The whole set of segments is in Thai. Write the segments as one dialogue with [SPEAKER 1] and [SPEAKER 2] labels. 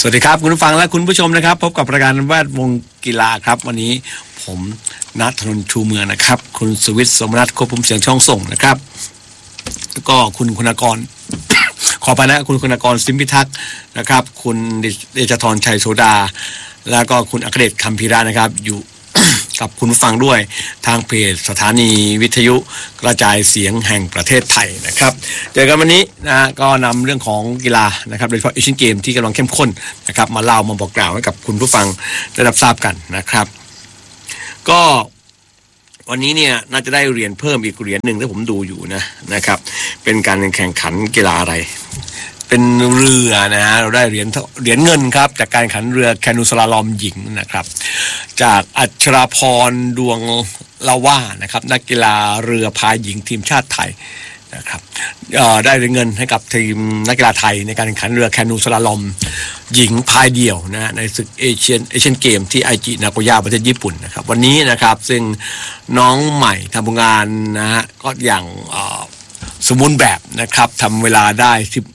[SPEAKER 1] สวัสดีครับคุณผู้ฟังและคุณผู้ชมนะครับพบกับรายการแวดวงกีฬาครับวันนี้ผมณัฐนนท์ชูเมืองนะครับคุณสุวิทย์สมนัสควบคุมเสียงช่องส่งนะครับแล้วก็คุณคุณากร ขอไปนะคุณคุณากรสิมพิทักษ์นะครับคุณเดชธรชัยโสดาแล้วก็คุณอัครเดชคำพีระนะครับอยู่ กับคุณผู้ฟังด้วยทางเพจสถานีวิทยุกระจายเสียงแห่งประเทศไทยนะครับเจอกันวันนี้นะก็นำเรื่องของกีฬานะครับโดยเฉพาะเอเชียนเกมที่กำลังเข้มข้นนะครับมาเล่ามาบอกกล่าวให้กับคุณผู้ฟังได้รับทราบกันนะครับก็วันนี้เนี่ยน่าจะได้เหรียญเพิ่มอีกเหรียญหนึ่งที่ผมดูอยู่นะครับเป็นการแข่งขันกีฬาอะไรเป็นเรือนะฮะเราได้เหรียญเงินครับจากการแข่งขันเรือแคนูสลาลอมหญิงนะครับจากอัชราพรดวงละว่านะครับนักกีฬาเรือพายหญิงทีมชาติไทยนะครับได้เหรียญเงินให้กับทีมนักกีฬาไทยในการแข่งขันเรือแคนูสลาลอมหญิงพายเดี่ยวนะในศึกเอเชียนเกมที่ไอจินาโกย่าประเทศญี่ปุ่นนะครับวันนี้นะครับซึ่งน้องใหม่ทำผลงานนะฮะก็อย่างสมบูรณ์แบบนะครับทำเวลาได้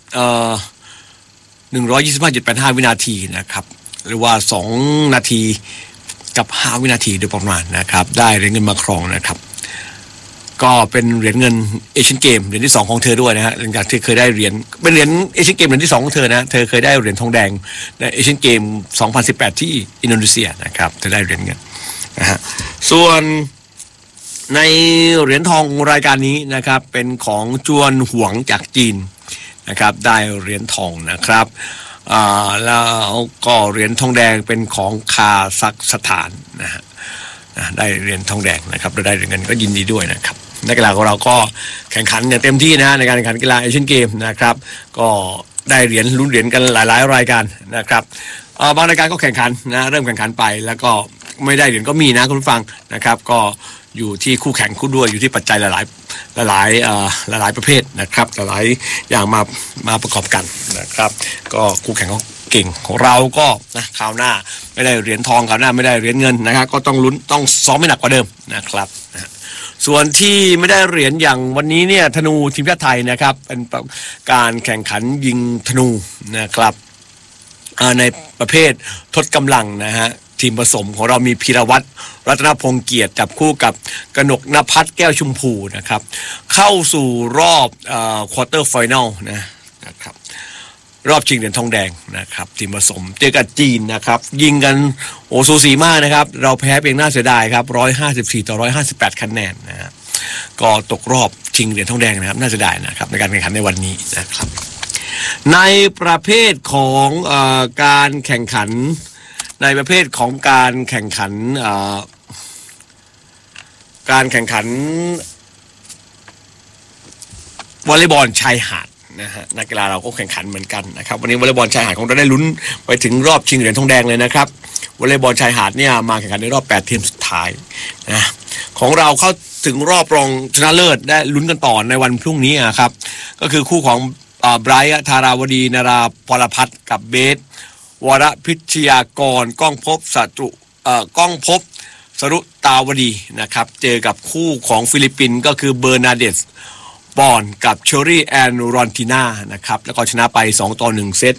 [SPEAKER 1] 125.85 วินาทีนะครับหรือว่า2นาทีกับ5วินาทีโดยประมาณนะครับได้เหรียญเงินมาครองนะครับก็เป็นเหรียญเงินเอเชียนเกมเหรียญที่2ของเธอด้วยนะฮะหลังจากที่เคยได้เหรียญเป็นเหรียญเอเชียนเกมเหรียญที่2ของเธอนะเธอเคยได้เหรียญทองแดงในเอเชียนเกม2018ที่อินโดนีเซียนะครับเธอได้เหรียญเงินนะฮะส่วนในเหรียญทองรายการนี้นะครับเป็นของจวนหวงจากจีนนะครับได้เหรียญทองนะครับแล้วก็เหรียญทองแดงเป็นของคาซัคสถานนะฮะได้เหรียญทองแดงนะครับและได้เหรียญเงินก็ยินดีด้วยนะครับนักกีฬาของเราก็แข่งขันอย่างเต็มที่นะในการแข่งขันกีฬาเอเชียนเกมนะครับก็ได้เหรียญลุ้นเหรียญกันหลายๆรายการนะครับบางรายการก็แข่งขันนะเริ่มแข่งขันไปแล้วก็ไม่ได้เหรียญก็มีนะคุณผู้ฟังนะครับก็อยู่ที่คู่แข่งคู่ด้วยอยู่ที่ปัจจัยหลายประเภทนะครับหลายอย่างมาประกอบกันนะครับก็คู่แข่งเขาเก่งของเราก็นะคราวหน้าไม่ได้เหรียญทองคราวหน้าไม่ได้เหรียญเงินนะครับก็ต้องลุ้นต้องซ้อมให้หนักกว่าเดิมนะครับส่วนที่ไม่ได้เหรียญอย่างวันนี้เนี่ยธนูทีมชาติไทยนะครับเป็นการแข่งขันยิงธนูนะครับในประเภททดกำลังนะฮะทีมผสมของเรามีพีรวัตรรัตนพงษ์เกียรติจับคู่กับกนกณภัทรแก้วชมพูนะครับเข้าสู่รอบควอเตอร์ไฟแนลนะครับรอบชิงเหรียญทองแดงนะครับทีมผสมเจอกับจีนนะครับยิงกันสูสีมากนะครับเราแพ้เพียงน่าเสียดายครับ154 ต่อ 158 คะแนนนะฮะก็ตกรอบชิงเหรียญทองแดงนะครับน่าเสียดายนะครับในการแข่งขันในวันนี้นะครับในประเภทของการแข่งขันในประเภทของการแข่งขันวอลเลย์บอลชายหาดนะฮะนักกีฬาเราก็แข่งขันเหมือนกันนะครับวันนี้วอลเลย์บอลชายหาดของเราได้ลุ้นไปถึงรอบชิงเหรียญทองแดงเลยนะครับวอลเลย์บอลชายหาดเนี่ยมาแข่งขันในรอบ8ทีมสุดท้ายนะของเราเข้าถึงรอบรองชนะเลิศได้ลุ้นกันต่อในวันพรุ่งนี้ครับก็คือคู่ของไบรท์ธาราวดีนาราพรพัฒน์กับเบสวรพิชยากรก้องพบสรุตาวดีนะครับเจอกับคู่ของฟิลิปปินส์ก็คือเบอร์นาเดสบอนกับเชอรี่แอนรอนติน่านะครับแล้วก็ชนะไป2 ต่อ 1 เซต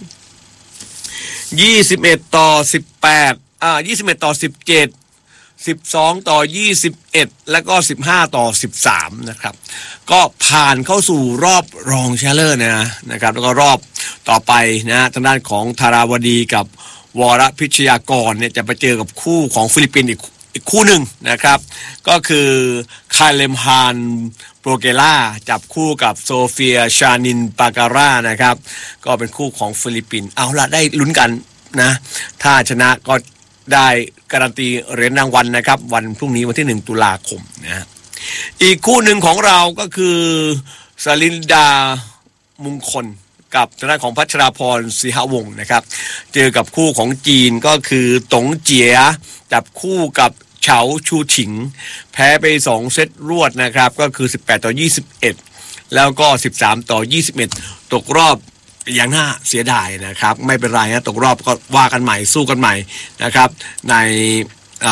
[SPEAKER 1] 21 ต่อ 18 21 ต่อ 17 12 ต่อ 21แล้วก็15 ต่อ 13นะครับก็ผ่านเข้าสู่รอบรองชนะเลิศนะครับแล้วก็รอบต่อไปนะทางด้านของธาราวดีกับวรพิชยากรเนี่ยจะไปเจอกับคู่ของฟิลิปปินส์อีกคู่หนึ่งนะครับก็คือคาเลมฮานโปรเกล่าจับคู่กับโซเฟียชานินปาการ่านะครับก็เป็นคู่ของฟิลิปปินส์เอาละได้ลุ้นกันนะถ้าชนะก็ได้การันตีเหรียญรางวัลนะครับวันพรุ่งนี้วันที่1 ตุลาคมนะอีกคู่หนึ่งของเราก็คือสลินดามุงคลกับทางด้านของพัชราพรศรีหวงศ์นะครับเจอกับคู่ของจีนก็คือตงเจียจับคู่กับเฉาชูฉิงแพ้ไป2 เซตรวดนะครับก็คือ18 ต่อ 21แล้วก็13 ต่อ 21ตกรอบอย่างน่าเสียดายนะครับไม่เป็นไรนะตกรอบก็ว่ากันใหม่สู้กันใหม่นะครับใน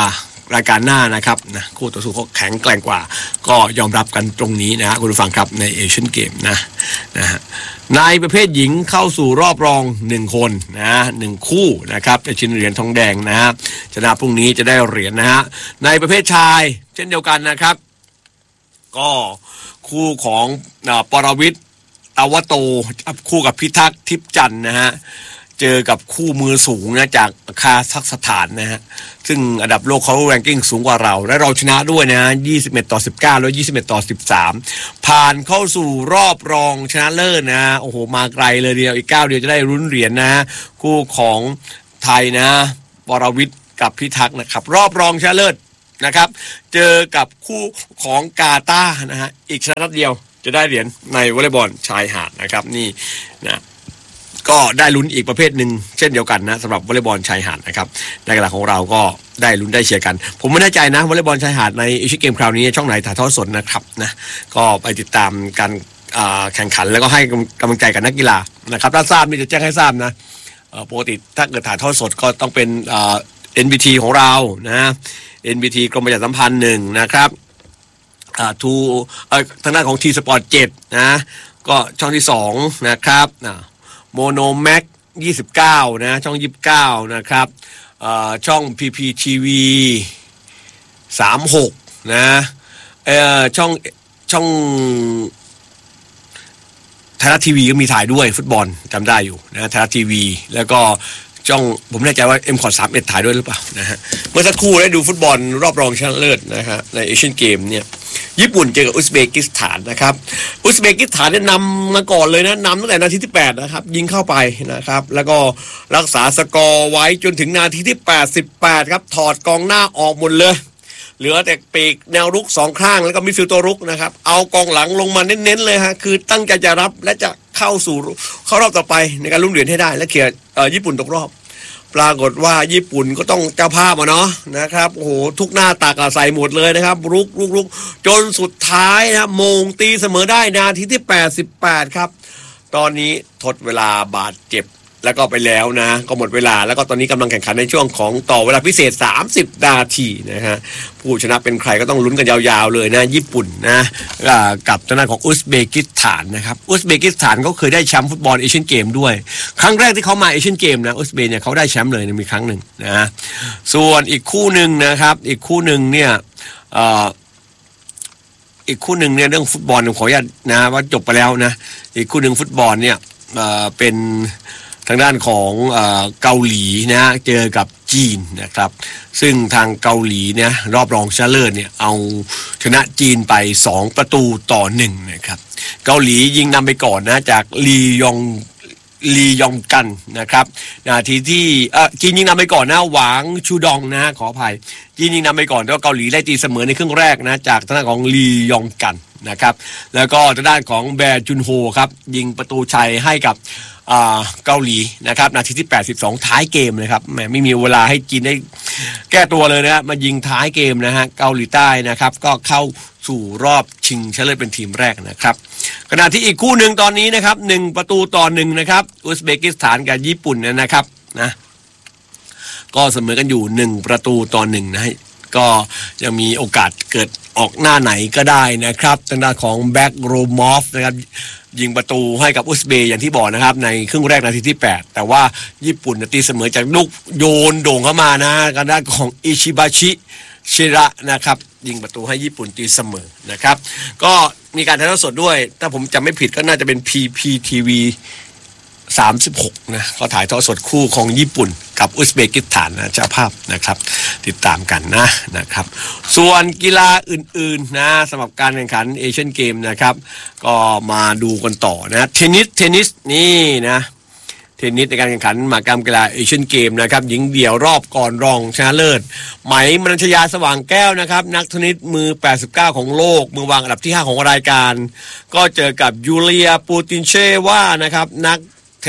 [SPEAKER 1] รายการหน้านะครับนะคู่ต่อสู้เขาแข็งแกร่งกว่าก็ยอมรับกันตรงนี้นะฮะคุณผู้ฟังครับในเอเชียนเกมนะฮะในประเภทหญิงเข้าสู่รอบรอง1คนนะ1คู่นะครับจะชิงเหรียญทองแดงนะฮะชนะพรุ่งนี้จะได้เหรียญนะฮะในประเภทชายเช่นเดียวกันนะครับก็คู่ของปรวิทย์อวโตคู่กับพิทักษ์ทิพย์จันทร์นะฮะเจอกับคู่มือสูงนะจากคาซัคสถานนะฮะซึ่งอันดับโลกเขาแรงกิ้งสูงกว่าเราและเราชนะด้วยนะ21-19แล้ว21-13ผ่านเข้าสู่รอบรองชนะเลิศนะโอ้โหมาไกลเลยเดียวอีก9เดียวจะได้ลุ้นเหรียญนะคู่ของไทยนะปรวิทย์กับพิทักษ์นะครับรอบรองชนะเลิศนะครับเจอกับคู่ของกาตาร์นะฮะอีกชนะนัดเดียวจะได้เหรียญในวอลเลย์บอลชายหาดนะครับนี่นะก็ได้ลุ้นอีกประเภทหนึ่งเช่นเดียวกันนะสำหรับวอลเลย์บอลชายหาดนะครับในกีฬาของเราก็ได้ลุ้นได้เชียร์กันผมไม่แน่ใจนะวอลเลย์บอลชายหาดในเอเชียนเกมคราวนี้ช่องไหนถ่ายทอดสดนะครับนะก็ไปติดตามการแข่งขันแล้วก็ให้กำลังใจกับนักกีฬานะครับถ้าทราบนี่จะแจ้งให้ทราบนะปกติถ้าเกิดถ่ายทอดสดก็ต้องเป็นNBT ของเรานะ NBT กรมประชาสัมพันธ์1นะครับทางด้านของ T Sport 7นะก็ช่องที่2นะครับโมโนแม็ก29นะช่อง29นะครับช่อง PPTV 36นะช่องไทยรัฐทีวีก็มีถ่ายด้วยฟุตบอลจำได้อยู่นะไทยรัฐทีวีแล้วก็ช่องผมไม่แน่ใจว่า M.31 ถ่ายด้วยหรือเปล่านะฮะเมื่อสักครู่ได้ดูฟุตบอลรอบรองชนะเลิศนะฮะในเอเชียนเกมเนี่ยญี่ปุ่นเจอกับอุซเบกิสถานนะครับอุซเบกิสถานเนี่ยนำมาก่อนเลยนะนำตั้งแต่นาทีที่8นะครับยิงเข้าไปนะครับแล้วก็รักษาสกอร์ไว้จนถึงนาทีที่88ครับถอดกองหน้าออกหมดเลยเหลือแต่ปีกแนวรุก2ข้างแล้วก็มิดฟิลด์ตัวรุกนะครับเอากองหลังลงมาเน้นๆเลยฮะคือตั้งใจจะรับและจะเข้ารอบต่อไปในการลุ้นเหรียญให้ได้และเคลียร์ญี่ปุ่นตกรอบปรากฏว่าญี่ปุ่นก็ต้องเจ้าภาพเนาะนะครับโอ้โหทุกหน้าตักใส่หมดเลยนะครับรุกจนสุดท้ายนะโมงตีเสมอได้นาทีที่88ครับตอนนี้ทดเวลาบาดเจ็บแล้วก็ไปแล้วนะก็หมดเวลาแล้วก็ตอนนี้กำลังแข่งขันในช่วงของต่อเวลาพิเศษ30นาทีนะฮะผู้ชนะเป็นใครก็ต้องลุ้นกันยาวๆเลยนะญี่ปุ่นนะกับทางด้านของอุซเบกิสถานนะครับอุซเบกิสถานเขาเคยได้แชมป์ฟุตบอลเอเชียนเกมด้วยครั้งแรกที่เขามาเอเชียนเกมนะอุซเบกเนี่ยเขาได้แชมป์เลยมีครั้งหนึ่งนะส่วนอีกคู่หนึ่งนะครับอีกคู่หนึ่งเนี่ยเรื่องฟุตบอลขออนุญาตนะว่าจบไปแล้วนะอีกคู่หนึ่งฟุตบอลเนี่ยเป็นทางด้านของเกาหลีนะเจอกับจีนนะครับซึ่งทางเกาหลีเนี่ยรอบรองชนะเลิศเนี่ยเอาชนะจีนไป2-1นะครับเกาหลียิงนำไปก่อนนะจากลียองกันนะครับนาทีที่จีนยิงนำไปก่อนนะหวางชูดองนะขออภัยจีนยิงนำไปก่อนแล้วเกาหลีได้ตีเสมอในครึ่งแรกนะจากทางด้านของลียองกันนะครับแล้วก็ทางด้านของแบร์จุนโฮครับยิงประตูชัยให้กับเกาหลีนะครับนาทีที่82ท้ายเกมเลยครับแหมไม่มีเวลาให้จีนได้แก้ตัวเลยนะมายิงท้ายเกมนะฮะเกาหลีใต้นะครับก็เข้าสู่รอบชิงชนะเลิศเป็นทีมแรกนะครับขณะที่อีกคู่หนึ่งตอนนี้นะครับ1-1นะครับอุซเบกิสถานกับญี่ปุ่นนะครับนะก็เสมอกันอยู่1-1นะก็ยังมีโอกาสเกิดออกหน้าไหนก็ได้นะครับทางด้านของแบ็กโรมอฟนะครับยิงประตูให้กับอุซเบย์อย่างที่บอกนะครับในครึ่งแรกนาทีที่8แต่ว่าญี่ปุ่นตีเสมอจากลูกโยนโด่งเข้ามานะทางด้านของอิชิบาชิชิระนะครับยิงประตูให้ญี่ปุ่นตีเสมอนะครับก็มีการถ่ายทอดสดด้วยถ้าผมจำไม่ผิดก็น่าจะเป็น PPTV 36นะเขาถ่ายทอดสดคู่ของญี่ปุ่นกับอุซเบกิสถานนะเจ้าภาพนะครับติดตามกันนะครับส่วนกีฬาอื่นๆนะสำหรับการแข่งขันเอเชียนเกมนะครับก็มาดูกันต่อนะเทนนิสนี่นะเทนนิสในการแข่งขันมหกรรมกีฬาเอเชียนเกมนะครับหญิงเดี่ยวรอบก่อนรองชนะเลิศไหมมนัญชยาสว่างแก้วนะครับนักเทนนิสมือ89ของโลกมือวางอันดับที่5ของรายการก็เจอกับยูเลียปูตินเชว่านะครับนักเทนนิส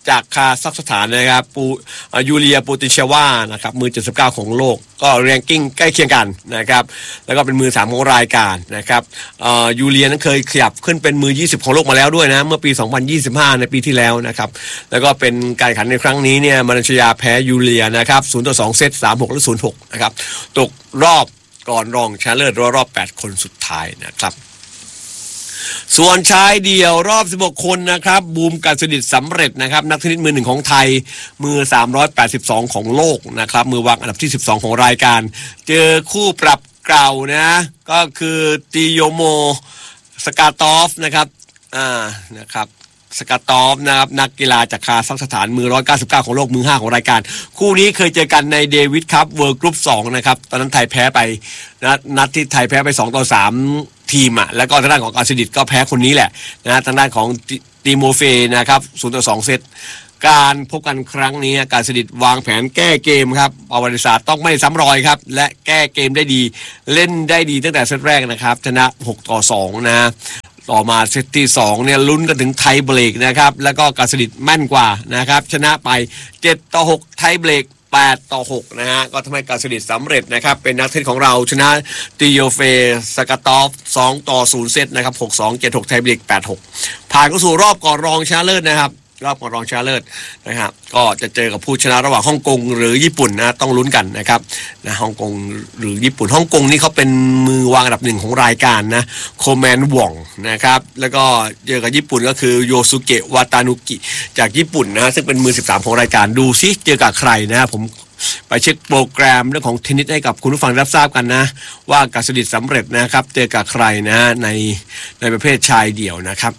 [SPEAKER 1] จากคาซัคสถานนะครับยูเลียปูตินเชวานะครับมือ79ของโลกก็แรงกิ้งใกล้เคียงกันนะครับแล้วก็เป็นมือ3ของรายการนะครับยูเลียนั้นเคยขยับขึ้นเป็นมือ20ของโลกมาแล้วด้วยนะเมื่อปี2025ในปีที่แล้วนะครับแล้วก็เป็นการแข่งขันในครั้งนี้เนี่ยมาเลเซียแพ้ยูเลียนะครับ0-2เซต 3-6 และ 0-6 นะครับตกรอบก่อนรองชนะเลิศรอบ8คนสุดท้ายนะครับส่วนชายเดี่ยวรอบ16คนนะครับบูมกฤษฎิสำเร็จนะครับนักเทนนิสมือ1ของไทยมือ382ของโลกนะครับมือวางอันดับที่12ของรายการเจอคู่ปรับเก่านะก็คือติโยโมสกาตอฟนะครับนะครับสกาตอฟนะครับนักกีฬาจากคาซัคสถานมือ199ของโลกมือ5ของรายการคู่นี้เคยเจอกันในเดวิดคัพเวิลด์กรุ๊ป2นะครับตอนนั้นไทยแพ้ไปนัดที่ไทยแพ้ไป2-3ทีมแล้วก็ทางด้านของกฤษฎิก็แพ้คนนี้แหละนะทางด้านของติโมเฟนะครับ0-2เซตการพบกันครั้งนี้กฤษฎิวางแผนแก้เกมครับประวัติศาสตร์ต้องไม่ซ้ำรอยครับและแก้เกมได้ดีเล่นได้ดีตั้งแต่เซตแรกนะครับชนะ6-2นะต่อมาเซตที่2เนี่ยลุ้นกันถึงไทยเบรกนะครับแล้วก็กฤษฎิแม่นกว่านะครับชนะไป7-6ไทยเบรก8-6นะฮะก็ทำให้กฤษฎิสำเร็จนะครับเป็นนักเทนนิสของเราชนะติโยเฟสกาตอฟ2-0เซตนะครับ6-2 7-6ไทยเบรก8-6ผ่านเข้าสู่รอบก่อนรองชนะเลิศนะครับรอบก่อนรองชนะเลิศนะครับก็จะเจอกับผู้ชนะระหว่างฮ่องกงหรือญี่ปุ่นนะต้องลุ้นกันนะครับนะฮ่องกงหรือญี่ปุ่นฮ่องกงนี่เขาเป็นมือวางอันดับ1ของรายการนะโคแมนหว่องนะครับแล้วก็เจอกับญี่ปุ่นก็คือโยสุเกะวาตานุกิจากญี่ปุ่นนะซึ่งเป็นมือ13ของรายการดูซิเจอกับใครนะผมไปเช็คโปรแกรมเรื่องของเทนนิสให้กับคุณผู้ฟังรับทราบกันนะว่ากฤษฎิสำเร็จนะครับเจอกับใครนะในประเภทชายเดี่ยวนะครับ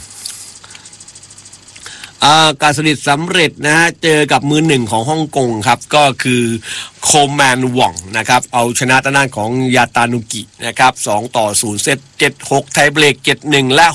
[SPEAKER 1] กฤษฎิสำเร็จนะฮะเจอกับมือ1ของฮ่องกงครับก็คือโคแมนหว่องนะครับเอาชนะทางด้านของยาตานุกินะครับ2-0เซต7-6ไทยเบรก7-1และ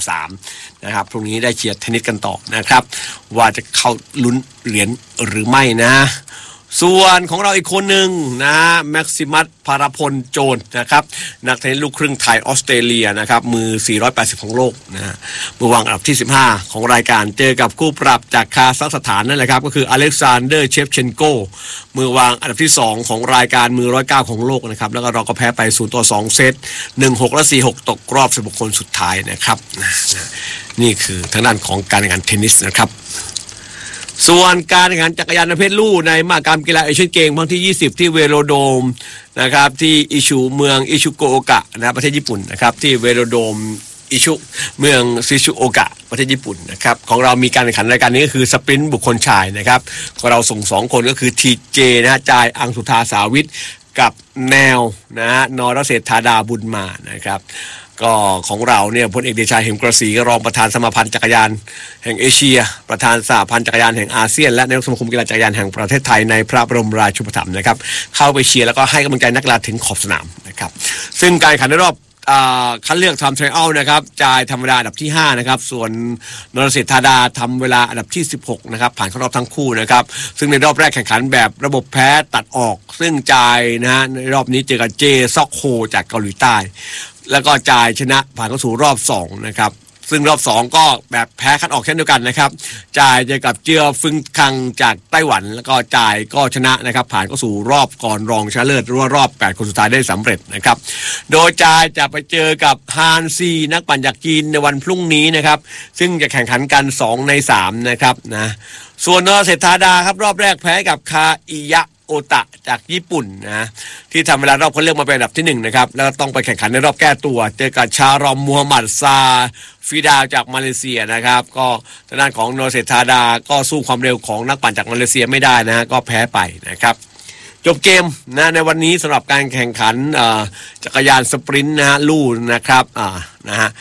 [SPEAKER 1] 6-3นะครับพรุ่งนี้ได้เชียร์เทนนิสกันต่อนะครับว่าจะเข้าลุ้นเหรียญหรือไม่นะส่วนของเราอีกคนหนึ่งนะแม็กซิมัสพารพลโจนนะครับนักเทนนิสลูกครึ่งไทยออสเตรเลียนะครับมือ480ของโลกนะมือวางอันดับที่15ของรายการเจอกับคู่ปรับจากคาซัคสถานนั่นแหละครับก็คืออเล็กซานเดอร์เชฟเชนโกมือวางอันดับที่2ของรายการมือ109ของโลกนะครับแล้วก็เราก็แพ้ไป0-2เซต 1-6 และ 4-6 ตกรอบ16คนสุดท้ายนะครับนี่คือทางด้านของการแข่งขันเทนนิสนะครับส่วนการแข่งขันจักรยานประเภทลู่ในมหกรรมกีฬาเอเชียนเกมส์ครั้งที่20ที่เวโรโดมนะครับที่อิชูเมืองอิชุโกโอกะนะประเทศญี่ปุ่นนะครับที่เวโรโดมอิชุเมืองซิชุโอกะประเทศญี่ปุ่นนะครับของเรามีการแข่งขันรายการนี้ก็คือสปรินต์บุคคลชายนะครับของเราส่ง2คนก็คือทีเจนะจายอังสุธาสาวิทกับแนวนะนรเศรษฐาดาบุญมานะครับก็ของเราเนี่ยพลเอกเดชาเหมกระศรีรองประธานสมาพันธ์จักรยานแห่งเอเชียประธานสหพันธ์จักรยานแห่งอาเซียนและนายกสมาคมกีฬาจักรยานแห่งประเทศไทยในพระบรมราชูปถัมภ์นะครับเข้าไปเชียร์แล้วก็ให้กำลังใจนักกีฬาถึงขอบสนามนะครับซึ่งการแข่งขันในรอบคัดเลือกทำไทรอัลนะครับจ่ายธรรมดาอันดับที่5นะครับส่วนนรเศรษฐาดาทำเวลาอันดับที่16นะครับผ่านเข้ารอบทั้งคู่นะครับซึ่งในรอบแรกแข่งขันแบบระบบแพ้ตัดออกซึ่งจ่ายนะฮะในรอบนี้เจอกับเจซอกโฮจากเกาหลีใต้แล้วก็จ่ายชนะผ่านเข้าสู่รอบ2นะครับซึ่งรอบ2ก็แบบแพ้คัดออกเช่นเดียวกันนะครับจ่ายเจอกับเจียฟึงคังจากไต้หวันแล้วก็จ่ายก็ชนะนะครับผ่านเข้าสู่รอบก่อนรองชนะเลิศหรือว่ารอบ8คนสุดท้ายได้สำเร็จนะครับโดยจ่ายจะไปเจอกับฮานซีนักปั่นจากจีนในวันพรุ่งนี้นะครับซึ่งจะแข่งขันกัน2ใน3นะครับนะส่วนนรเศรษฐาดาครับรอบแรกแพ้กับคาอิยะโอตะจากญี่ปุ่นนะที่ทำเวลารอบคัดเลือกมาเป็นอันดับที่1นะครับแล้วต้องไปแข่งขันในรอบแก้ตัวเจอกับชารอมมูฮัมหมัดซาฟิดาจากมาเลเซียนะครับก็ทางด้านของนรเศรษฐาดาก็สู้ความเร็วของนักปั่นจากมาเลเซียไม่ได้นะก็แพ้ไปนะครับจบเกมนะในวันนี้สำหรับการแข่งขันจักรยานสปรินต์นะฮะลู่นะครับนะฮะ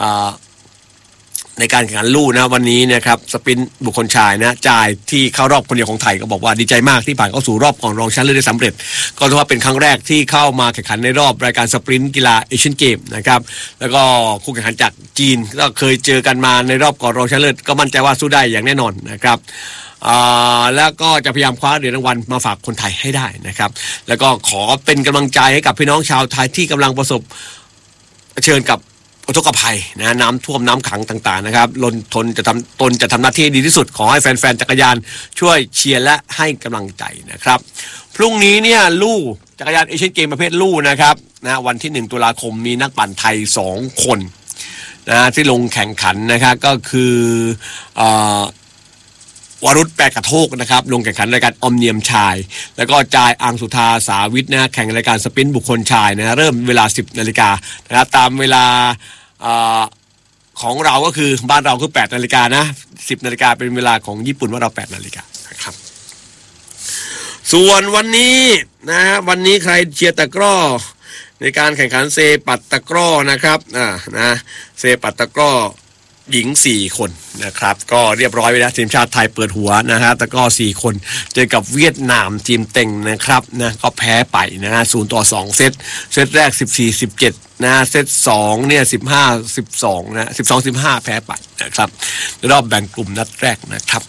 [SPEAKER 1] ในการแข่งขันลู่นะวันนี้นะครับสปรินต์บุคคลชายนะจ่ายที่เข้ารอบคนเดียวของไทยก็บอกว่าดีใจมากที่ผ่านเข้าสู่รอบก่อนรองชนะเลิศได้สำเร็จก็ถือว่าเป็นครั้งแรกที่เข้ามาแข่งขันในรอบรายการสปรินต์กีฬาเอเชียนเกมนะครับแล้วก็คู่แข่งขันจากจีนก็เคยเจอกันมาในรอบก่อนรองชนะเลิศก็มั่นใจว่าสู้ได้อย่างแน่นอนนะครับแล้วก็จะพยายามคว้าเหรียญรางวัลมาฝากคนไทยให้ได้นะครับแล้วก็ขอเป็นกำลังใจให้กับพี่น้องชาวไทยที่กำลังประสบเผชิญกับอุทกภัยนะน้ำท่วมน้ำขังต่างๆนะครับตนจะทำหน้าที่ดีที่สุดขอให้แฟนๆจักรยานช่วยเชียร์และให้กำลังใจนะครับพรุ่งนี้เนี่ยลู่จักรยานเอเชียนเกมประเภทลู่นะครับนะวันที่1 ตุลาคมมีนักปั่นไทย2 คนนะที่ลงแข่งขันนะครับก็คือวรุษแปดกระโทกนะครับลงแข่งขันรายการออมเนียมชายแล้วก็จายอังสุธาสาวิทนะแข่งรายการสปรินต์บุคคลชายนะเริ่มเวลา 10 นาฬิกานะครับตามเวลาของเราก็คือบ้านเราคือ8 นาฬิกานะ10 นาฬิกาเป็นเวลาของญี่ปุ่นว่าเรา8 นาฬิกานะครับส่วนวันนี้นะวันนี้ใครเชียร์ตะกร้อในการแข่งขันเซปัตตะกร้อนะครับนะเซปัตตะกร้อหญิง4 คนนะครับก็เรียบร้อยไปแล้วทีมชาติไทยเปิดหัวนะฮะแต่ก็4 คนเจอกับเวียดนามทีมเต็งนะครับนะก็แพ้ไปนะฮะ0-2เซตแรก14-17นะเซต2เนี่ย15-12นะ12-15แพ้ไปนะครับในรอบแบ่งกลุ่มนัดแรกนะครับ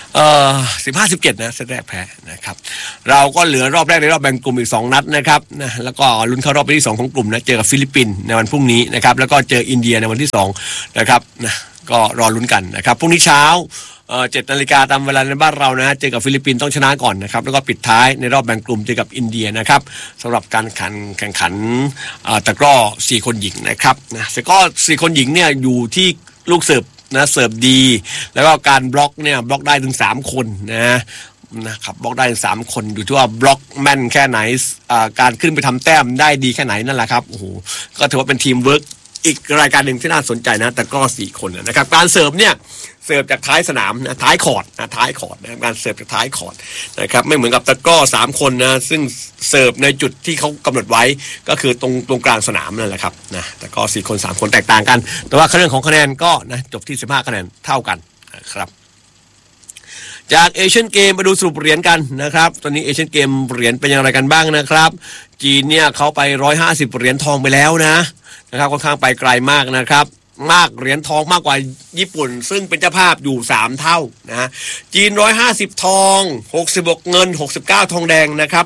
[SPEAKER 1] 15-17นะเซตแรกแพ้นะครับเราก็เหลือรอบแรกในรอบแบ่งกลุ่มอีก2 นัดนะครับนะแล้วก็ลุ้นเข้ารอบที่2ของกลุ่มนะเจอกับฟิลิปปินส์ในวันพรุ่งนี้นะครับแล้วก็เจออินเดียในวันที่2นะครับนะก็รอลุ้นกันนะครับพรุ่งนี้เช้า7 นาฬิกาตามเวลาในบ้านเรานะเจอกับฟิลิปปินส์ต้องชนะก่อนนะครับแล้วก็ปิดท้ายในรอบแบ่งกลุ่มเจอกับอินเดียนะครับสำหรับการแข่งขันตะกร้อ4 คนหญิงนะครับนะแต่ก็4 คนหญิงเนี่ยอยู่ที่ลูกเสิร์ฟนะเสิร์ฟดีแล้วก็การบล็อกเนี่ยบล็อกได้ถึง3 คนนะครับบล็อกได้ถึง3 คนอยู่ที่ว่าบล็อกแม่นแค่ไหนการขึ้นไปทำแต้มได้ดีแค่ไหนนั่นแหละครับโอ้โหก็ถือว่าเป็นทีมเวิร์กอีกรายการหนึ่งที่น่าสนใจนะแต่ก็4 คนนะครับการเสิร์ฟเนี่ยเสิร์ฟจากท้ายสนามนะท้ายคอร์ตนะการเสิร์ฟจากท้ายคอร์ตนะครับไม่เหมือนกับตะกร้อ3 คนนะซึ่งเสิร์ฟในจุดที่เขากำหนดไว้ก็คือตรงกลางสนามนั่นแหละครับนะตะกร้อ4 คน3 คนแตกต่างกันแต่ว่าเรื่องของคะแนนก็นะจบที่15 คะแนนเท่ากันนะครับจากเอเชียนเกมมาดูสรุปเหรียญกันนะครับตอนนี้เอเชียนเกมเหรียญเป็นอย่างไรกันบ้างนะครับจีนเนี่ยเขาไป150 เหรียญทองไปแล้วนะครับค่อนข้างไปไกลมากนะครับมากเหรียญทองมากกว่าญี่ปุ่นซึ่งเป็นเจ้าภาพอยู่3 เท่านะจีน150ทอง66เงิน69ทองแดงนะครับ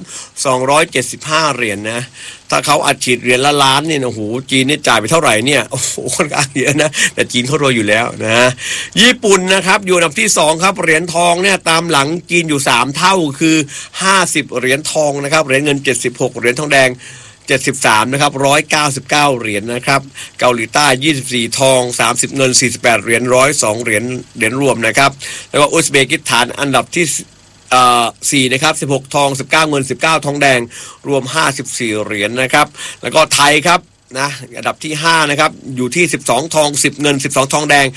[SPEAKER 1] 275 เหรียญนะถ้าเขาอัดฉีดเหรียญละล้านเนี่ยโอ้โหจีนนี่จ่ายไปเท่าไหร่เนี่ยโอ้โหค่อนข้างเยอะนะแต่จีนเขารวยอยู่แล้วนะญี่ปุ่นนะครับอยู่อันดับที่2ครับเหรียญทองเนี่ยตามหลังจีนอยู่3 เท่าคือ50 เหรียญทองนะครับเหรียญเงิน76เหรียญทองแดง73นะครับ199 เหรียญนะครับเกาหลีใต้24ทอง30เงิน48เหรียญ102เหรียญรวมนะครับแล้วก็อุซเบกิสถานอันดับที่4นะครับ16ทอง19เงิน19ทองแดงรวม54เหรียญนะครับแล้วก็ไทยครับนะอันดับที่5นะครับอยู่ที่12ทอง10เงิน12ทองแดง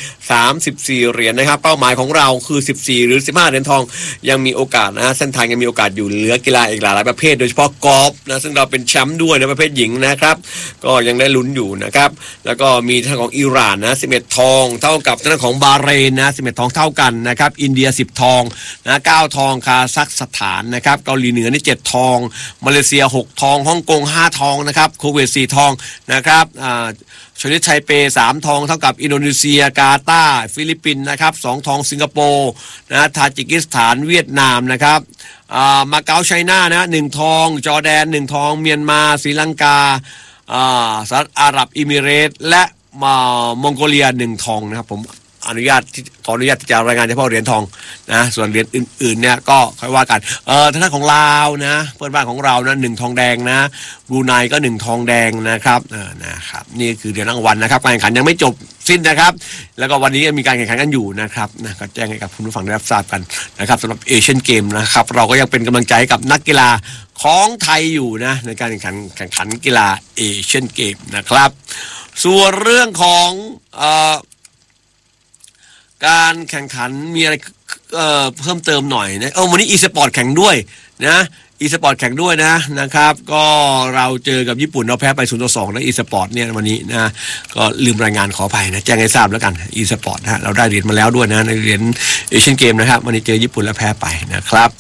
[SPEAKER 1] 34เหรียญนะครับเป้าหมายของเราคือ14หรือ15เหรียญทองยังมีโอกาสนะเส้นทางยังมีโอกาสอยู่เหลือกีฬาอีกหลายประเภทโดยเฉพาะกอล์ฟนะซึ่งเราเป็นแชมป์ด้วยในประเภทหญิงนะครับก็ยังได้ลุ้นอยู่นะครับแล้วก็มีทางของอิหร่านนะ11ทองเท่ากับทางของบาห์เรนนะ11ทองเท่ากันนะครับอินเดีย10ทองนะ9ทองคาซัคสถานนะครับเกาหลีเหนือนี่7ทองมาเลเซีย6ทองฮ่องกง5ทองนะครับคูเวต4ทองนะครับชลิดไทเป3ทองเท่ากับอินโดนีเซียกาตาร์ฟิลิปปินส์นะครับ2ทองสิงคโปร์นะทาจิกิสถานเวียดนามนะครับมาเก๊าไชน่านะ1ทองจอร์แดน1ทองเมียนมาศรีลังกาสหรัฐอาหรับเอมิเรตส์และมองโกเลีย1ทองนะครับผมขออนุญาตที่จะรายงานเฉพาะเหรียญทองนะส่วนเหรียญอื่นๆเนี่ยก็ค่อยว่ากันทางด้านของลาวนะเพื่อนบ้านของเรานะ1ทองแดงนะบรูไนก็1ทองแดงนะครับนะครับนี่คือเหรียญรางวัลนะครับการแข่งขันยังไม่จบสิ้นนะครับแล้วก็วันนี้มีการแข่งขันกันอยู่นะครับนะก็แจ้งให้กับคุณผู้ฟังได้รับทราบกันนะครับสำหรับเอเชียนเกมนะครับเราก็ยังเป็นกำลังใจกับนักกีฬาของไทยอยู่นะในการแข่งขันกีฬาเอเชียนเกมนะครับส่วนเรื่องของการแข่งขันมีอะไรเพิ่มเติมหน่อยนะวันนี้อีสปอร์ตแข่งด้วยนะอีสปอร์ตแข่งด้วยนะครับก็เราเจอกับญี่ปุ่นเราแพ้ไป0-2นะอีสปอร์ตเนี่ยวันนี้นะก็ลืมรายงานขออภัยนะแจ้งให้ทราบแล้วกันอีสปอร์ตนะเราได้เหรียญมาแล้วด้วยนะในเหรียญเอเชียนเกมนะครับวันนี้เจอญี่ปุ่นแล้วแพ้ไปนะครับ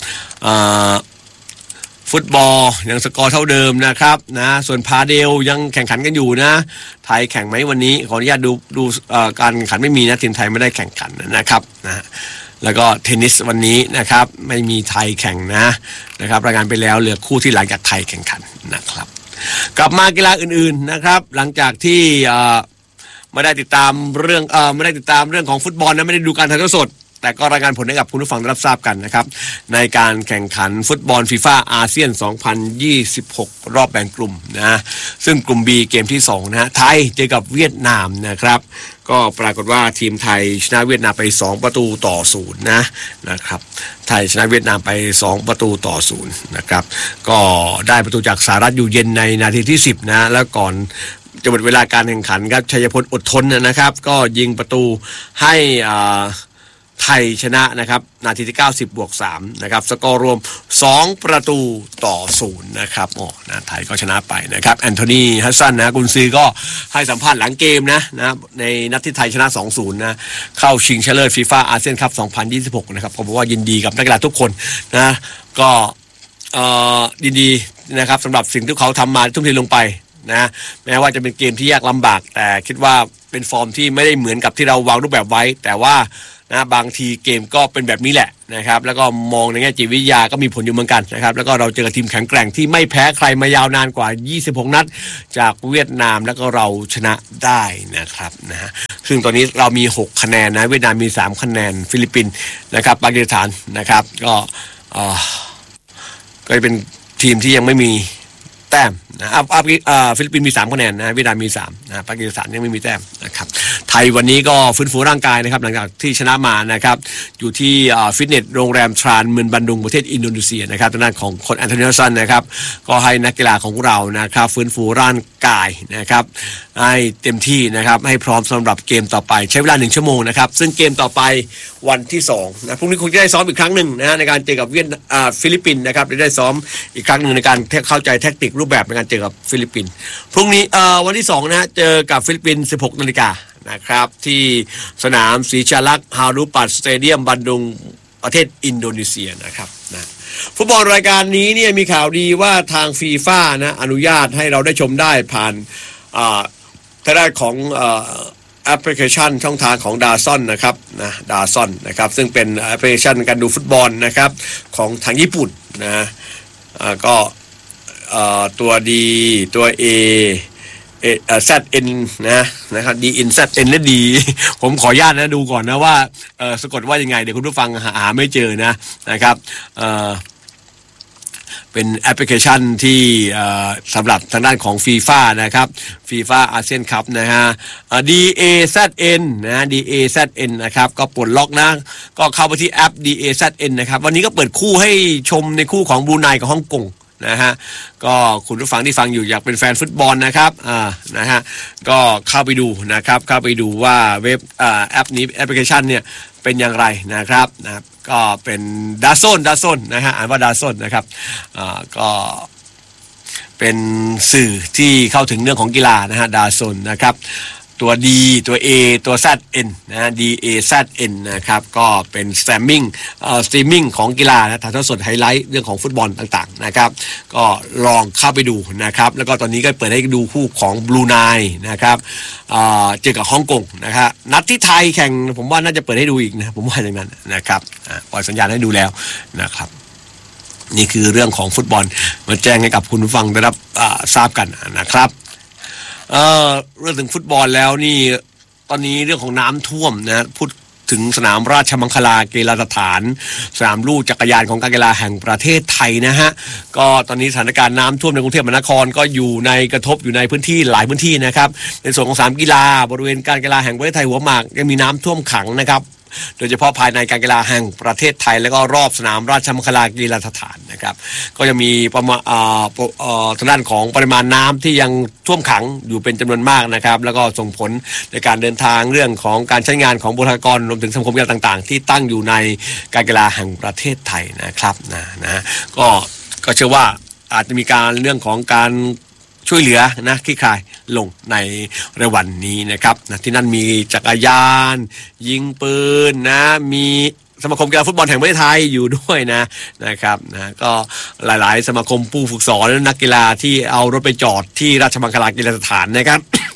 [SPEAKER 1] ฟุตบอลยังสกอร์เท่าเดิมนะครับนะส่วนพาเดลยังแข่งขันกันอยู่นะไทยแข่งไหมวันนี้ขออนุญาตดูการแข่งขันไม่มีนะทีมไทยไม่ได้แข่งขันนะครับนะแล้วก็เทนนิสวันนี้นะครับไม่มีไทยแข่งนะครับรายงานไปแล้วเหลือคู่ที่หลังจากไทยแข่งขันนะครับกลับมากีฬาอื่นๆนะครับหลังจากที่ไม่ได้ติดตามเรื่องของฟุตบอลนะไม่ได้ดูการถ่ายทอดสดแต่ก็รายงานผลให้กับคุณผู้ฟังได้รับทราบกันนะครับในการแข่งขันฟุตบอลฟีฟ่าอาเซียน 2026 รอบแบ่งกลุ่มนะซึ่งกลุ่ม B เกมที่2นะฮะไทยเจอกับเวียดนามนะครับก็ปรากฏว่าทีมไทยชนะเวียดนามไป2-0นะครับไทยชนะเวียดนามไป2-0นะครับก็ได้ประตูจากสหรัฐอยู่เย็นในนาทีที่10นะแล้วก่อนจะหมดเวลาการแข่งขันครับชัยพลอดทนนะครับก็ยิงประตูให้ไทยชนะนะครับนาทีที่90+3นะครับสกอร์รวม2-0นะครับไทยก็ชนะไปนะครับแอนโทนีฮัสซันนะกุนซือก็ให้สัมภาษณ์หลังเกมนะในนัดที่ไทยชนะ 2-0 นะเข้าชิงชนะเลิศฟีฟ่าอาเซียนคัพ 2026 นะครับผมบอกว่ายินดีกับนักกีฬาทุกคนนะก็ยินดีนะครับสำหรับสิ่งที่เขาทำมาทุ่มเทลงไปนะแม้ว่าจะเป็นเกมที่ยากลำบากแต่คิดว่าเป็นฟอร์มที่ไม่ได้เหมือนกับที่เราวางรูปแบบไว้แต่ว่านะบางทีเกมก็เป็นแบบนี้แหละนะครับแล้วก็มองในแง่จิตวิทยาก็มีผลอยู่เหมือนกันนะครับแล้วก็เราเจอกับทีมแข็งแกร่งที่ไม่แพ้ใครมายาวนานกว่า26นัดจากเวียดนามแล้วก็เราชนะได้นะครับนะฮะซึ่งตอนนี้เรามี6คะแนนนะเวียดนามมี3คะแนนฟิลิปปินส์นะครับปากีสถานนะครับก็เป็นทีมที่ยังไม่มีแต้มนะฟิลิปปินส์มี3คะแนนนะเวียดนามมี3นะปากีสถานยังไม่มีแต้มนะครับไทยวันนี้ก็ฟื้นฟูร่างกายนะครับหลังจากที่ชนะมานะครับอยู่ที่ฟิตเนสโรงแรมทรานเมืองบันดุงประเทศอินโดนีเซียนะครับทางด้านของโค้ชแอนโทนี ซันนะครับก็ให้นักกีฬาของเรานะครับฟื้นฟูร่างกายนะครับให้เต็มที่นะครับให้พร้อมสำหรับเกมต่อไปใช้เวลา1ชั่วโมงนะครับซึ่งเกมต่อไปวันที่2นะพรุ่งนี้คงจะได้ซ้อมอีกครั้งหนึ่งนะในการเจอกับฟิลิปปินส์นะครับได้ซ้อมอีกครั้งหนึ่งในการเข้าใจแทคติกรูปแบบในการเจอกับฟิลิปปินส์พรุ่งนี้วันที่2นะเจอกับฟิลิปปินส์ 16 นาฬิกานะครับที่สนามศรีชาลักษณ์ฮารุปัตสเตเดียมบันดุงประเทศอินโดนีเซียนะครับนะฟุตบอลรายการนี้เนี่ยมีข่าวดีว่าทางฟีฟ่านะอนุญาตให้เราได้ชมได้ผ่านทางด้านของแอปพลิเคชันช่องทางของดาซอนนะครับนะดาซอนนะครับซึ่งเป็นแอปพลิเคชันการดูฟุตบอลนะครับของทางญี่ปุ่นนะก็ตัวดีตัว A ZN นะครับ DN ZN และดีผมขออนุญาตนะดูก่อนนะว่าสะกดว่ายังไงเดี๋ยวคุณผู้ฟังหาไม่เจอนะครับเป็นแอปพลิเคชันที่สำหรับทางด้านของฟีฟ่านะครับฟีฟ่าอาเซียนคัพนะฮะDAZN นะ DAZN นะครับก็ปลดล็อกนะก็เข้าไปที่แอป DAZN นะครับวันนี้ก็เปิดคู่ให้ชมในคู่ของบรูไนกับฮ่องกงนะฮะก็คุณผู้ฟังที่ฟังอยู่อยากเป็นแฟนฟุตบอลนะครับนะฮะก็เข้าไปดูนะครับเข้าไปดูว่าเว็บแอปนี้แอปพลิเคชันเนี่ยเป็นอย่างไรนะครับก็เป็นดาโซนนะฮะอ่านว่าดาโซนนะครับก็เป็นสื่อที่เข้าถึงเรื่องของกีฬานะฮะดาโซนนะครับตัว D ตัว A ตัว ZN นะ DAZN นะครับก็เป็นสตรีมมิ่งของกีฬานะถ่ายทอดสดไฮไลท์เรื่องของฟุตบอลต่างๆนะครับก็ลองเข้าไปดูนะครับแล้วก็ตอนนี้ก็เปิดให้ดูคู่ของบลูไนนะครับเจอกับฮ่องกงนะครับนัดที่ไทยแข่งผมว่าน่าจะเปิดให้ดูอีกนะผมว่าอย่างนั้นนะครับปล่อยสัญญาณให้ดูแล้วนะครับนี่คือเรื่องของฟุตบอลมาแจ้งให้กับคุณผู้ฟังได้รับทราบกันนะครับเรื่องถึงฟุตบอลแล้วนี่ตอนนี้เรื่องของน้ำท่วมนะพูดถึงสนามราชมังคลากีฬาสถานสนามลู่จักรยานของการกีฬาแห่งประเทศไทยนะฮะก็ตอนนี้สถานการณ์น้ำท่วมในกรุงเทพมหานครก็อยู่ในกระทบอยู่ในพื้นที่หลายพื้นที่นะครับในส่วนของสนามกีฬาบริเวณการกีฬาแห่งประเทศไทยหัวหมากยังมีน้ำท่วมขังนะครับโดยเฉพาะภายในการกีฬาแห่งประเทศไทยแล้วก็รอบสนามราชมังคลากีฬาสถานนะครับก็จะมีประมาณทางด้านของปริมาณน้ำที่ยังท่วมขังอยู่เป็นจำนวนมากนะครับแล้วก็ส่งผลในการเดินทางเรื่องของการใช้งานของบุคลากรรวมถึงสังคมกีฬาต่างๆที่ตั้งอยู่ในการกีฬาแห่งประเทศไทยนะครับนะก็เชื่อว่าอาจจะมีการเรื่องของการช่วยเหลือนะคลี่คลายลงในในวันนี้นะครับที่นั่นมีจักรยานยิงปืนนะมีสมาคมกีฬาฟุตบอลแห่งประเทศไทยอยู่ด้วยนะครับก็หลายๆสมาคมผู้ฝึกสอนนักกีฬาที่เอารถไปจอดที่ราชมังคลากีฬาสถานนะครับ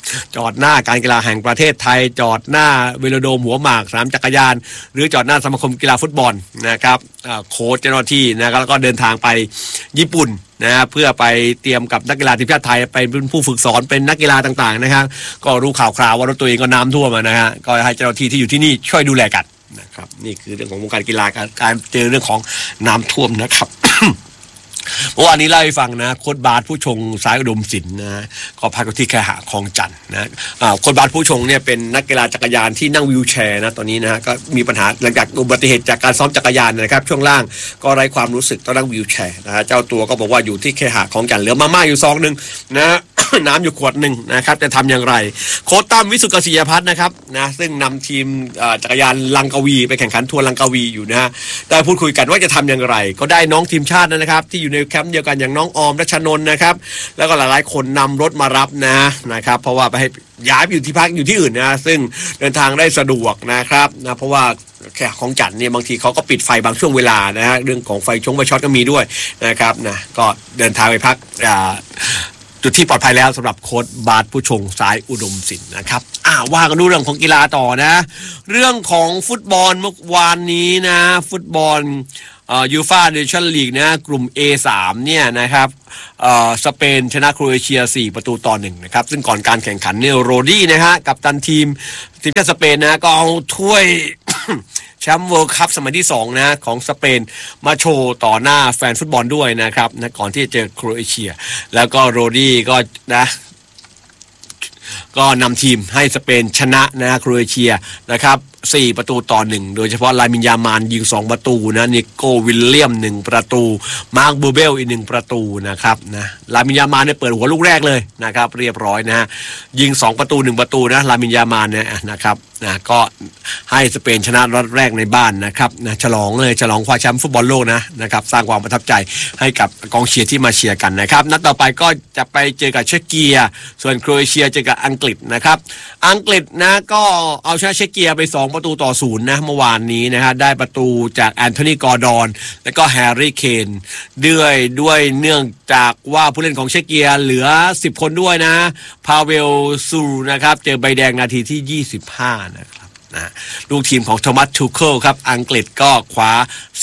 [SPEAKER 1] จอดหน้าการกีฬาแห่งประเทศไทยจอดหน้าเวโลโดมหัวหมากสนามจักรยานหรือจอดหน้าสมาคมกีฬาฟุตบอลนะครับโค้ชเจ้าหน้าที่นะครับแล้วก็เดินทางไปญี่ปุ่นนะเพื่อไปเตรียมกับนักกีฬาทีมชาติไทยไปเป็นผู้ฝึกสอนเป็นนักกีฬาต่างๆนะครับก็รู้ข่าวคราวว่ารถตัวเองก็น้ำท่วมนะฮะก็ให้เจ้าหน้าที่ที่อยู่ที่นี่ช่วยดูแลกันนะครับนี่คือเรื่องของวงการกีฬาการเจอเรื่องของน้ำท่วมนะครับ เมื่อวานนี้เล่าให้ฟังนะโค้ชบาสผู้ชงสายอุดมศิลป์นะก็พักอยู่ที่แคหะคลองจันทน์นะโค้ชบาสผู้ชงเนี่ยเป็นนักกีฬาจักรยานที่นั่งวีลแชร์นะตอนนี้นะฮะก็มีปัญหาหลังจากอุบัติเหตุจากการซ้อมจักรยานนะครับช่วงล่างก็ไร้ความรู้สึกต้องนั่งวีลแชร์นะฮะเจ้าตัวก็บอกว่าอยู่ที่แคหะคลองจันทน์เหลือมาม่าอยู่ซองนึงนะ น้ำอยู่ขวดหนึ่งนะครับจะทำอย่างไรโค้ชตั้มวิสุทธิ์กศิยพัฒน์นะครับนะซึ่งนำทีมจักรยานลังกาวีไปแข่งขันทัวร์ลังกาวีอยู่นะฮะได้พูดคุยกันว่าจะทำอย่างไรก็ได้น้องทีมชาตินะครับที่อยู่ในแคมป์เดียวกันอย่างน้องออมรัชนนท์นะครับแล้วก็หลายๆคนนำรถมารับนะครับเพราะว่าไปให้ย้ายไปอยู่ที่พักอยู่ที่อื่นนะซึ่งเดินทางได้สะดวกนะครับนะเพราะว่าแค่ของจันทร์เนี่ยบางทีเขาก็ปิดไฟบางช่วงเวลานะฮะเรื่องของไฟช็อตก็มีด้วยนะครับนะก็เดินทางไปพักจุดที่ปลอดภัยแล้วสำหรับโค้ชบาสผู้ชงสายอุดมศิลป์นะครับว่ากันดูเรื่องของกีฬาต่อนะเรื่องของฟุตบอลเมื่อวานนี้นะฟุตบอลยูฟ่าเนชั่นลีกนะกลุ่ม A3 เนี่ยนะครับสเปนชนะโครเอเชีย4-1นะครับซึ่งก่อนการแข่งขันเนี่ยโรดี้นะฮะกัปตันทีมชาติสเปนนะก็เอาถ้วย แชมป์เวิลด์คัพสมัยที่2นะของสเปนมาโชว์ต่อหน้าแฟนฟุตบอลด้วยนะครับนะก่อนที่จะเจอโครเอเชียแล้วก็โรดี้ก็นะก็นำทีมให้สเปนชนะนะโครเอเชียนะครับ4-1โดยเฉพาะลามินยามานยิง2ประตูนะนิโก้วิลเลียม1ประตูมาร์คบูเบลอีก1ประตูนะครับนะลามินยามานเนี่ยเปิดหัวลูกแรกเลยนะครับเรียบร้อยนะยิง2ประตู1ประตูนะลามินยามานเนี่ยนะครับนะก็ให้สเปนชนะนัดแรกในบ้านนะครับนะฉลองคว้าแชมป์ฟุตบอลโลกนะครับสร้างความประทับใจให้กับกองเชียร์ที่มาเชียร์กันนะครับนัดต่อไปก็จะไปเจอกับเช็กเกียส่วนโครเอเชียเจอกับอังกฤษนะครับอังกฤษนะก็เอาชนะเช็กเกียไป2-0นะเมื่อวานนี้นะฮะได้ประตูจากแอนโทนีกอร์ดอนและก็แฮร์รี่เคนด้วยเนื่องจากว่าผู้เล่นของเช็กเกียเหลือ10คนด้วยนะพาเวลซูนะครับเจอใบแดงนาทีที่25นะครับนะลูกทีมของโทมัสทูเคิลครับอังกฤษก็คว้า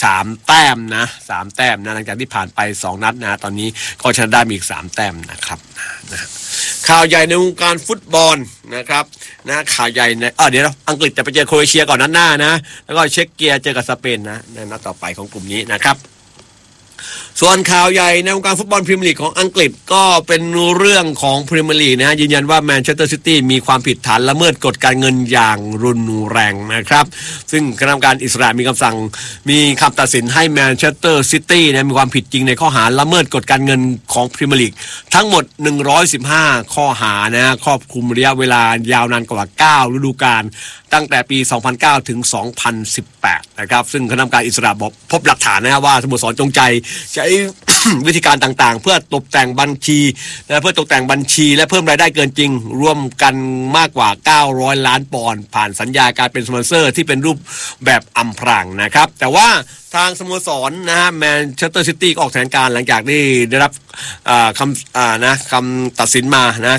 [SPEAKER 1] 3แต้มนะหลังจากที่ผ่านไป2นัดนะตอนนี้ก็ชนะได้มีอีก3แต้มนะครับนะข่าวใหญ่ในวงการฟุตบอลนะครับนะข่าวใหญ่ในเดี๋ยวอังกฤษจะไปเจอโครเอเชียก่อนนัดหน้านะแล้วก็เช็กเกียเจอกับสเปนนะในนัดต่อไปของกลุ่มนี้นะครับส่วนข่าวใหญ่ในวงการฟุตบอลพรีเมียร์ลีกของอังกฤษก็เป็นเรื่องของพรีเมียร์ลีกนะยืนยันว่าแมนเชสเตอร์ซิตี้มีความผิดฐานละเมิดกฎการเงินอย่างรุนแรงนะครับซึ่งคณะกรรมการอิสระมีคำตัดสินให้แมนเชสเตอร์ซิตี้นะมีความผิดจริงในข้อหาละเมิดกฎการเงินของพรีเมียร์ลีกทั้งหมด115ข้อหานะครอบคลุมระยะเวลายาวนานกว่า9ฤดูกาลตั้งแต่ปี2009ถึง2018นะครับซึ่งคณะกรรมการอิสระบอกพบหลักฐานนะว่าสโมสรจงใจใช้ วิธีการต่างๆเพื่อตกแต่งบัญชีและเพื่อตกแต่งบัญชีและเพิ่มรายได้เกินจริงร่วมกันมากกว่า900ล้านปอนด์ผ่านสัญญาการเป็นสปอนเซอร์ที่เป็นรูปแบบอำพรางนะครับแต่ว่าทางสโมสรนะฮะแมนเชสเตอร์ซิตี้ออกแถลงการหลังจากที่ได้รับคำตัดสินมานะ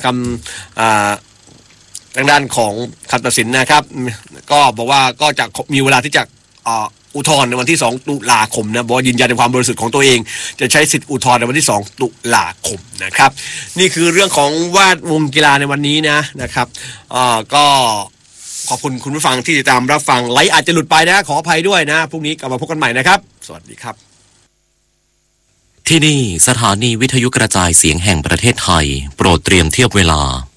[SPEAKER 1] ทางด้านของคำตัดสินนะครับก็บอกว่าก็จะมีเวลาที่จะอุทธรณ์ในวันที่2ตุลาคมนะบอกยืนยันในความบริสุทธิ์ของตัวเองจะใช้สิทธิอุทธรณ์ในวันที่2ตุลาคมนะครับนี่คือเรื่องของแวดวงกีฬาในวันนี้นะครับก็ขอบคุณคุณผู้ฟังที่ติดตามรับฟังไลฟ์อาจจะหลุดไปนะขออภัยด้วยนะพรุ่งนี้กลับมาพบกันใหม่นะครับสวัสดีครับ
[SPEAKER 2] ที่นี่สถานีวิทยุกระจายเสียงแห่งประเทศไทยโปรดเตรียมเทียบเวลา